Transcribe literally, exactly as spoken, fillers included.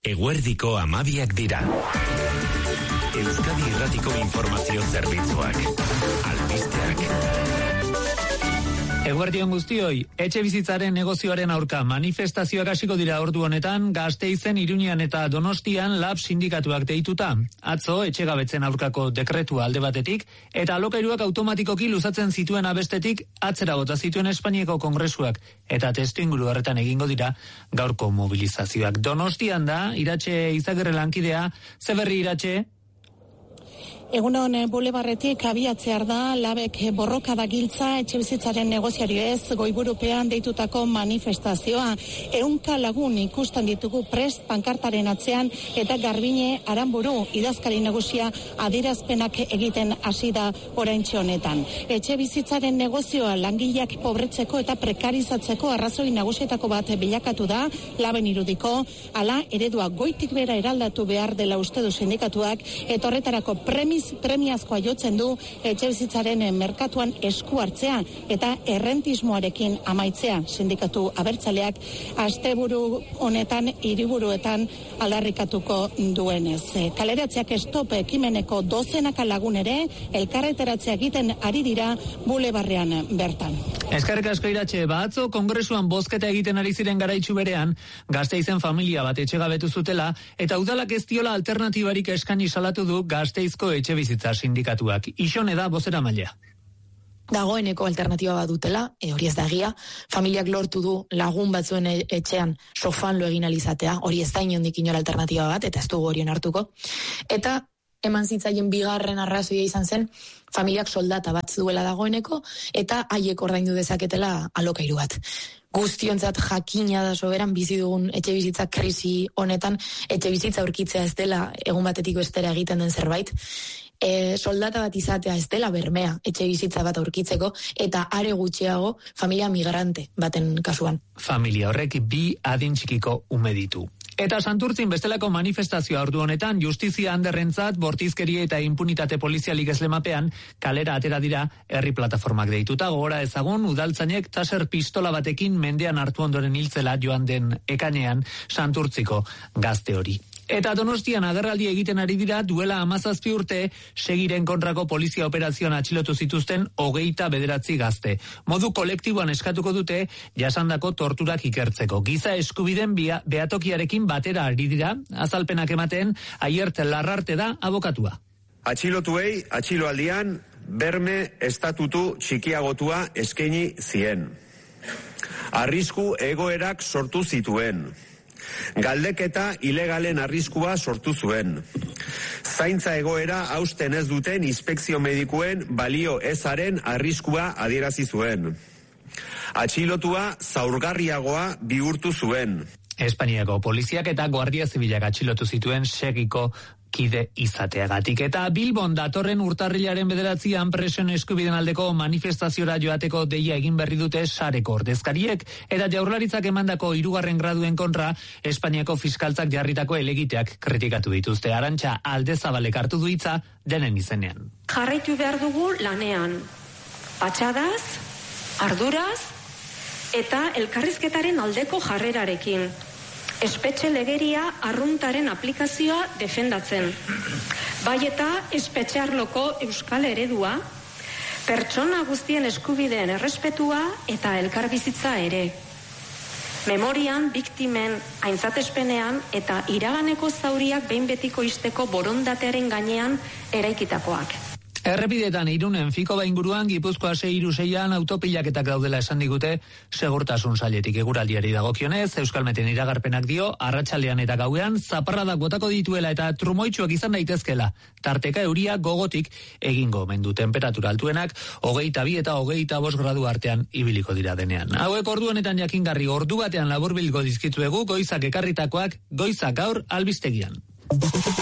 Eguerdiko hamabiak dira. Euskadi Irratiko Informazio Zerbitzuak. Albisteak. Eguerdion guztioi, etxe bizitzaren negozioaren aurka manifestazioak hasiko dira ordu honetan, Gasteizen, Iruñean eta Donostian lab sindikatuak deituta. Atzo, etxegabetzen aurkako dekretua alde batetik, eta alokairuak automatikoki luzatzen zituen abestetik atzera bota zituen Espainiako Kongresuak, eta testuinguru horretan egingo dira gaurko mobilizazioak. Donostian da, Iratxe Izagirre lankidea, Zeberri Iratxe? Egunon bulebarretik abiatzear da, labek borroka da giltza etxe bizitzaren negoziario ez goiburupean deitutako manifestazioa. Ehunka lagun ikusten ditugu prest pankartaren atzean eta Garbine Aranburu idazkari nagusia adierazpenak egiten hasi da oraintxe honetan. Etxe bizitzaren negozioa langileak pobretzeko eta prekarizatzeko arrazoi nagusietako bat bilakatu da, laben irudiko, hala eredua goitik bera eraldatu behar dela uste du sindikatuak, eta horretarako premis premiazkoa jotzen du etxe bizitzaren merkatuan esku hartzea eta errentismoarekin amaitzea. Sindikatu abertzaleak asteburu honetan hiriburuetan aldarrikatuko duenez. Kaleratzeak stop ekimeneko dozenaka lagun ere elkarreteratzea egiten ari dira bulebarrean bertan. Eskerrik asko Iratxe, batzo Kongresuan bozketa egiten ari ziren garaitsu berean, Gasteizen familia bat etxegabetu zutela eta udalak ez diola alternatibarik eskaini salatu du Gasteizko etxe bizitza sindikatuak. Ixone da bozeramailea. Dagoeneko alternatiba bat dutela, e, hori ez da egia, familiak lortu du lagun batzuen etxean sofan lo egin alizatea, hori ez da inondik inola alternatiba bat, eta ez dugu hori onartuko. Eta eman zitzaien bigarren arrazoia izan zen, familiak soldata bat duela dagoeneko, eta haiek ordaindu dezaketela alokairu bat. Guztiontzat jakina da soberan bizi dugun etxe bizitza krisi honetan, etxe bizitza aurkitzea ez dela egun batetik bestera egiten den zerbait, e, soldata bat izatea ez dela bermea etxe bizitza bat aurkitzeko, eta are gutxiago familia migrante baten kasuan. Familia horrek bi adin txikiko ume ditu. Eta Santurtzin bestelako manifestazioa ordu honetan, justizia handerrentzat, bortizkeria eta impunitate polizialik eslemapean, kalera atera dira herri plataformak deituta. Gogora ezagun, udaltzainek taser pistola batekin mendean hartu ondoren hiltzela joan den ekainean Santurtziko gazte hori. Eta Donostian agerraldi egiten ari dira duela hamazazpi urte Segiren kontrako polizia operazioan atxilotu zituzten hogeita bederatzi gazte. Modu kolektiboan eskatuko dute jasandako torturak ikertzeko. Giza eskubiden bia, behatokiarekin batera ari dira, azalpenak ematen, Aiert Larrarte da abokatua. Atxilotuei atxiloaldian berme estatutu txikiagotua eskaini zien. Arrisku egoerak sortu zituen. Galdeketa ilegalen arriskua sortu zuen. Zaintza egoera hausten ez duten inspekzio medikuen balio ezaren arriskua adierazi zuen. Atxilotua zaurgarriagoa bihurtu zuen. Espainiako poliziak eta Guardia Zibilak atxilotu zituen Segiko kide izateagatik. Eta Bilbon datorren urtarrilaren bederatzian presoen eskubiden aldeko manifestaziora joateko deia egin berri dute sareko ordezkariek, eta Jaurlaritzak emandako hirugarren graduen kontra Espainiako fiskaltzak jarritako helegiteak kritikatu dituzte. Arantxa Aldezabalek hartu du hitza denen izenean. Jarraitu behar dugu lanean, patxadaz, arduraz eta elkarrizketaren aldeko jarrerarekin. Espetxe legeria arruntaren aplikazioa defendatzen. Bai eta espetxe arloko euskal eredua, pertsona guztien eskubideen errespetua eta elkarbizitza ere. Memorian, biktimen, aintzatespenean eta iraganeko zauriak behin betiko izteko borondatearen gainean eraikitakoak. Errepidetan Irunen Fikoba inguruan Gipuzkoa sei hiru seian autopilaketak daudela esan digute segurtasun sailetik. Eguraldiari dagokionez, Euskalmeten iragarpenak dio arratsaldean eta gauean zaparradak botako dituela eta trumoitsuak izan daitezkela. Tarteka euria gogotik egingo omen du. Temperatura altuenak hogeita bi eta hogeita bost gradu artean ibiliko dira denean. Hauek ordu honetan jakingarri ordu batean laburbilgo dizkituegu goizak ekarritakoak goizak gaur albistegian.